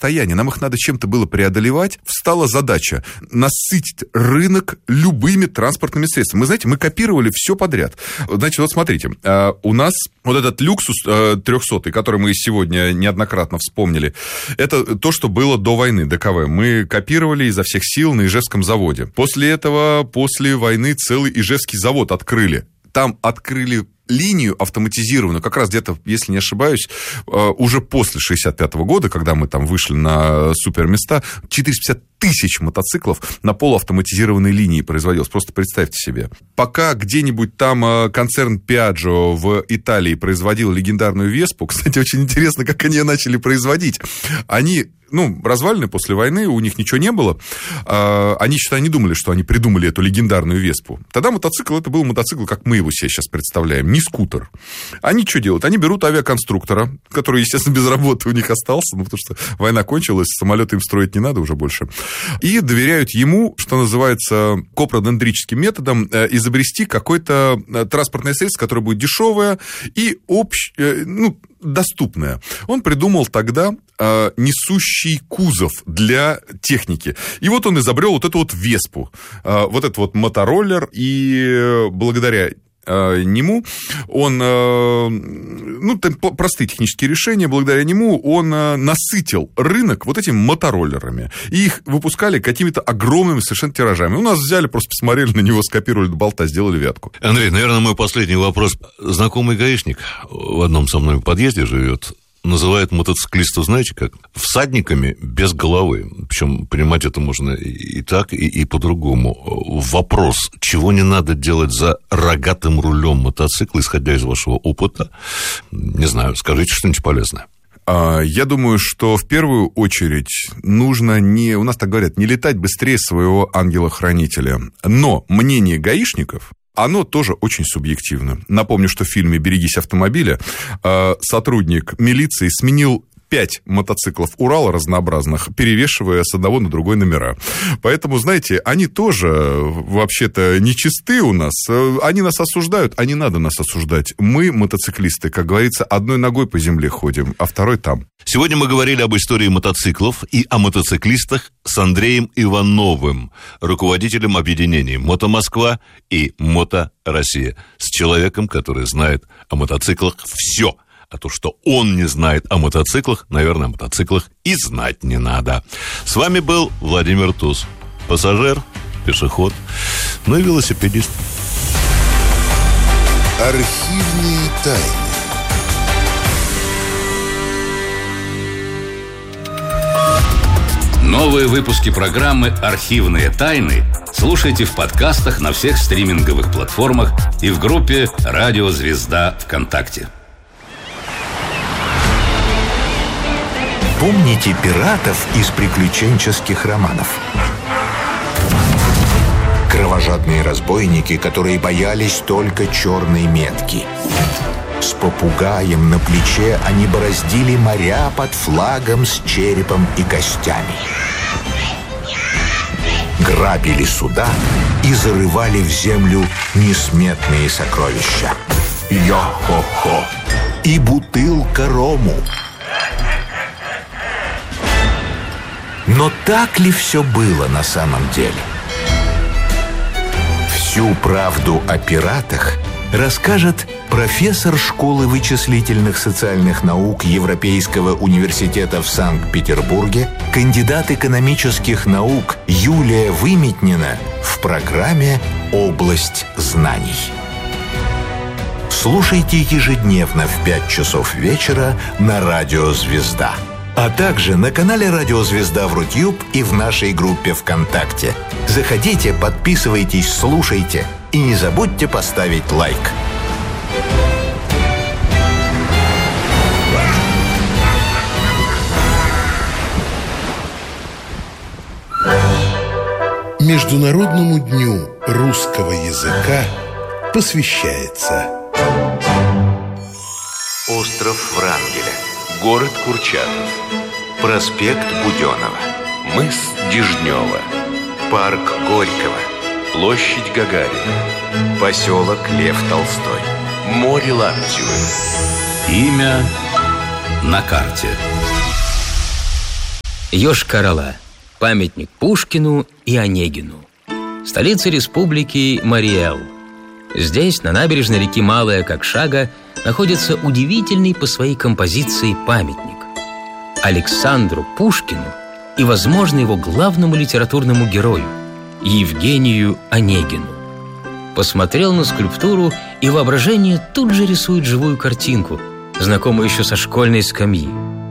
расстояния, нам их надо чем-то было преодолевать, встала задача насытить рынок любыми транспортными средствами. Мы, знаете, мы копировали все подряд. Значит, вот смотрите, у нас вот этот люксус 300, который мы сегодня неоднократно вспомнили, это то, что было до войны, ДКВ. Мы копировали изо всех сил на Ижевском заводе. После этого, после войны целый Ижевский завод открыли. Там открыли линию автоматизированную, как раз где-то, если не ошибаюсь, уже после 65-го года, когда мы там вышли на суперместа, 450 тысяч мотоциклов на полуавтоматизированной линии производилось. Просто представьте себе. Пока где-нибудь там концерн Piaggio в Италии производил легендарную Веспу, кстати, очень интересно, как они ее начали производить. Они... развалены после войны, у них ничего не было. Они, считай, не думали, что они придумали эту легендарную Веспу. Тогда мотоцикл, это был мотоцикл, как мы его себе сейчас представляем, не скутер. Они что делают? Они берут авиаконструктора, который, естественно, без работы у них остался, потому что война кончилась, самолеты им строить не надо уже больше, и доверяют ему, что называется, копродендрическим методом, изобрести какое-то транспортное средство, которое будет дешевое и доступное. Он придумал тогда несущий кузов для техники. И вот он изобрел вот эту вот Веспу, вот этот вот мотороллер, и благодаря нему он, простые технические решения, благодаря нему он насытил рынок вот этими мотороллерами. И их выпускали какими-то огромными совершенно тиражами. У нас взяли, просто посмотрели на него, скопировали до болта, сделали вятку. Андрей, наверное, мой последний вопрос. Знакомый гаишник в одном со мной подъезде живет, называет мотоциклистов, знаете как? Всадниками без головы. Причем понимать это можно и так, и по-другому. Вопрос, чего не надо делать за рогатым рулем мотоцикла, исходя из вашего опыта? Не знаю, скажите что-нибудь полезное. Я думаю, что в первую очередь нужно у нас так говорят, не летать быстрее своего ангела-хранителя. Но мнение гаишников... оно тоже очень субъективно. Напомню, что в фильме «Берегись автомобиля» сотрудник милиции сменил 5 мотоциклов Урала разнообразных, перевешивая с одного на другой номера. Поэтому, знаете, они тоже вообще-то нечисты у нас. Они нас осуждают, а не надо нас осуждать. Мы, мотоциклисты, как говорится, одной ногой по земле ходим, а второй там. Сегодня мы говорили об истории мотоциклов и о мотоциклистах с Андреем Ивановым, руководителем объединений «Мотомосква» и «Мото-Россия», с человеком, который знает о мотоциклах все. А то, что он не знает о мотоциклах, наверное, о мотоциклах и знать не надо. С вами был Владимир Туз. Пассажир, пешеход, и велосипедист. Архивные тайны. Новые выпуски программы «Архивные тайны» слушайте в подкастах на всех стриминговых платформах и в группе «Радио Звезда» ВКонтакте. Помните пиратов из приключенческих романов? Кровожадные разбойники, которые боялись только черной метки. С попугаем на плече они бороздили моря под флагом с черепом и костями. Грабили суда и зарывали в землю несметные сокровища. Йо-хо-хо! И бутылка рому. Но так ли все было на самом деле? Всю правду о пиратах расскажет профессор школы вычислительных социальных наук Европейского университета в Санкт-Петербурге, кандидат экономических наук Юлия Выметнина в программе «Область знаний». Слушайте ежедневно в 5 часов вечера на радио «Звезда». А также на канале «Радио Звезда» в Рутюб и в нашей группе ВКонтакте. Заходите, подписывайтесь, слушайте. И не забудьте поставить лайк. Международному дню русского языка посвящается Остров Врангеля, город Курчатов, проспект Буденова, мыс Дежнева, парк Горького, площадь Гагарина, поселок Лев Толстой, море Лаптевых. Имя на карте. Йошкар-Ола – памятник Пушкину и Онегину. Столица республики Мариэл. Здесь, на набережной реки Малая Кокшага, находится удивительный по своей композиции памятник Александру Пушкину и, возможно, его главному литературному герою Евгению Онегину. Посмотрел на скульптуру, и воображение тут же рисует живую картинку, знакомую еще со школьной скамьи.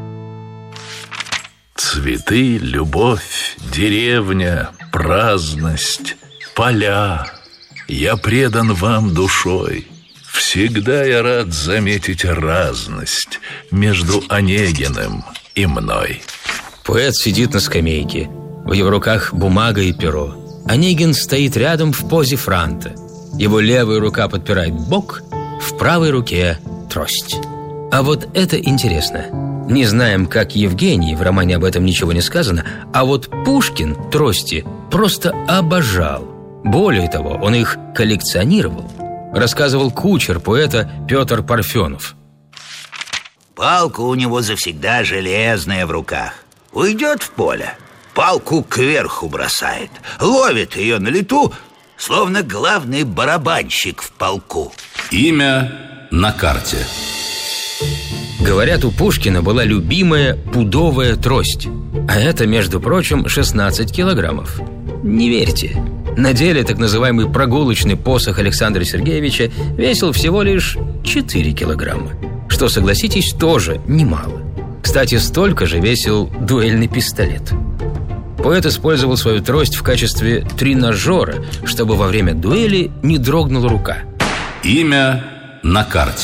Цветы, любовь, деревня, праздность, поля. Я предан вам душой. Всегда я рад заметить разность между Онегиным и мной. Поэт сидит на скамейке. В его руках бумага и перо. Онегин стоит рядом в позе франта. Его левая рука подпирает бок, в правой руке трость. А вот это интересно. Не знаем, как Евгений, в романе об этом ничего не сказано, а вот Пушкин трости просто обожал. Более того, он их коллекционировал. Рассказывал кучер поэта Петр Парфенов. Палка у него завсегда железная в руках. Уйдет в поле, палку кверху бросает, ловит ее на лету, словно главный барабанщик в полку. Имя на карте. Говорят, у Пушкина была любимая пудовая трость. А это, между прочим, 16 килограммов. Не верьте. На деле так называемый прогулочный посох Александра Сергеевича весил всего лишь 4 килограмма. Что, согласитесь, тоже немало. Кстати, столько же весил дуэльный пистолет. Поэт использовал свою трость в качестве тренажера, чтобы во время дуэли не дрогнула рука. Имя на карте.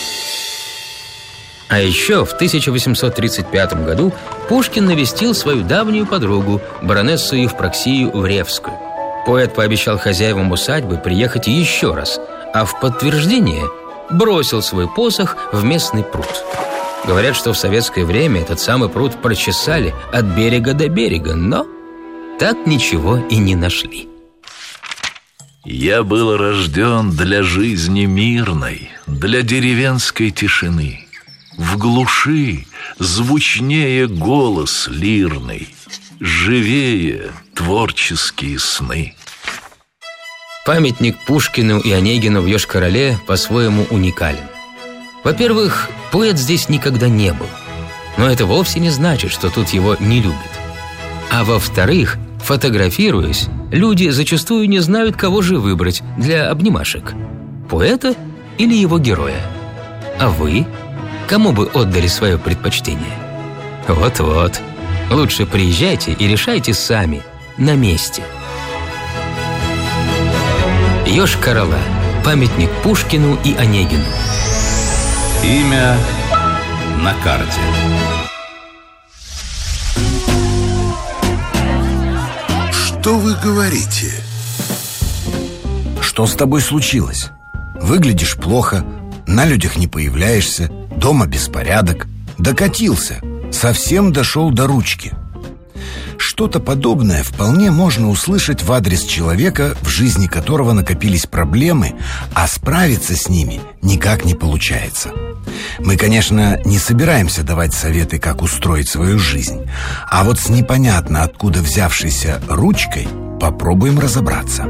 А еще в 1835 году Пушкин навестил свою давнюю подругу, баронессу Евпроксию Вревскую. Поэт пообещал хозяевам усадьбы приехать еще раз, а в подтверждение бросил свой посох в местный пруд. Говорят, что в советское время этот самый пруд прочесали от берега до берега, но так ничего и не нашли. Я был рожден для жизни мирной, для деревенской тишины. В глуши звучнее голос лирный, живее творческие сны. Памятник Пушкину и Онегину в Йошкар-Оле по-своему уникален. Во-первых, поэт здесь никогда не был, но это вовсе не значит, что тут его не любят. А во-вторых, фотографируясь, люди зачастую не знают, кого же выбрать для обнимашек – поэта или его героя. А вы? Кому бы отдали свое предпочтение? Вот-вот. Лучше приезжайте и решайте сами, на месте. Йошкар-Ола. Памятник Пушкину и Онегину. Имя на карте. Что вы говорите? Что с тобой случилось? Выглядишь плохо, на людях не появляешься, дома беспорядок. Докатился, совсем дошел до ручки. Что-то подобное вполне можно услышать в адрес человека, в жизни которого накопились проблемы, а справиться с ними никак не получается. Мы, конечно, не собираемся давать советы, как устроить свою жизнь, а вот с непонятно откуда взявшейся ручкой попробуем разобраться.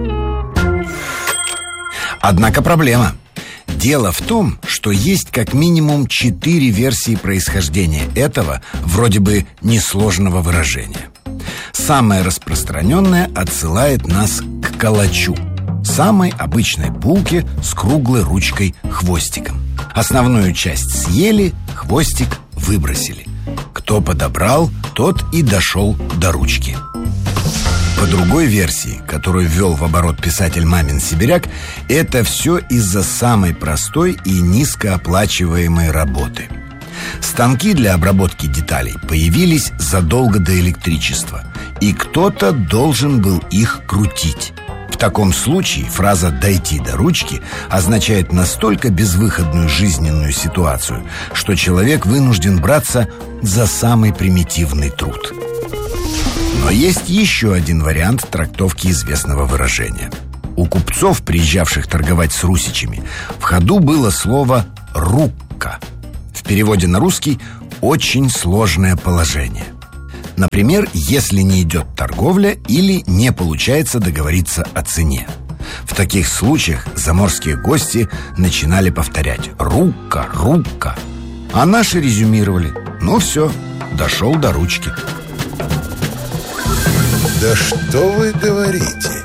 Однако проблема. Дело в том, что есть как минимум 4 версии происхождения этого, вроде бы, несложного выражения. Самая распространенная отсылает нас к калачу, самой обычной булке с круглой ручкой-хвостиком. Основную часть съели, хвостик выбросили. Кто подобрал, тот и дошел до ручки. По другой версии, которую ввел в оборот писатель Мамин Сибиряк, это все из-за самой простой и низкооплачиваемой работы. Станки для обработки деталей появились задолго до электричества, и кто-то должен был их крутить. В таком случае фраза «дойти до ручки» означает настолько безвыходную жизненную ситуацию, что человек вынужден браться за самый примитивный труд. Но есть еще один вариант трактовки известного выражения. У купцов, приезжавших торговать с русичами, в ходу было слово «рукка». В переводе на русский «очень сложное положение». Например, если не идет торговля или не получается договориться о цене. В таких случаях заморские гости начинали повторять «Рукка, рукка». А наши резюмировали: ну все, дошел до ручки. Да что вы говорите?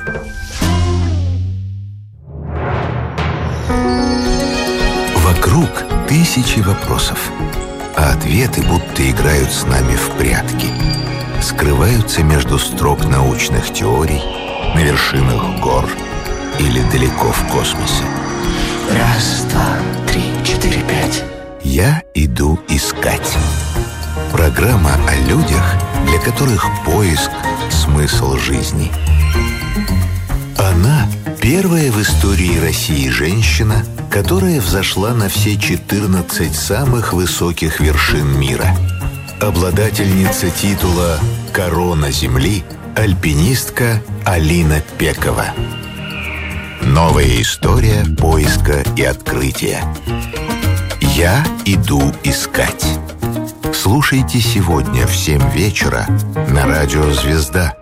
Вокруг тысячи вопросов, а ответы будто играют с нами в прятки. Скрываются между строк научных теорий, на вершинах гор или далеко в космосе. Раз, два, три, четыре, пять. Я иду искать. Программа о людях, для которых поиск – смысл жизни. Она – первая в истории России женщина, которая взошла на все 14 самых высоких вершин мира. Обладательница титула «Корона Земли» – альпинистка Алина Пекова. Новая история поиска и открытия. Я иду искать. Слушайте сегодня в 7 вечера на радио «Звезда».